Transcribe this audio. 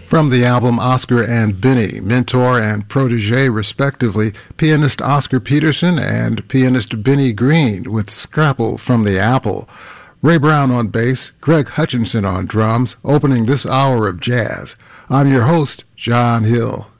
From the album Oscar and Benny, mentor and protege respectively, pianist Oscar Peterson and pianist Benny Green with Scrapple from the Apple. Ray Brown on bass, Greg Hutchinson on drums, opening this hour of jazz. I'm your host, John Hill.